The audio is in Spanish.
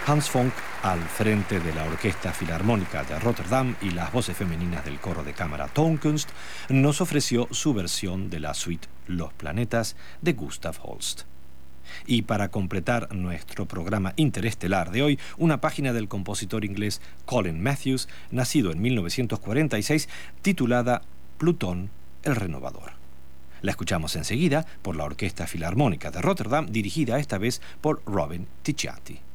Hans Funk, al frente de la Orquesta Filarmónica de Rotterdam y las voces femeninas del coro de cámara Toonkunst, nos ofreció su versión de la suite Los Planetas de Gustav Holst. Y para completar nuestro programa interestelar de hoy, una página del compositor inglés Colin Matthews, nacido en 1946, titulada Plutón el Renovador. La escuchamos enseguida por la Orquesta Filarmónica de Rotterdam, dirigida esta vez por Robin Ticciati.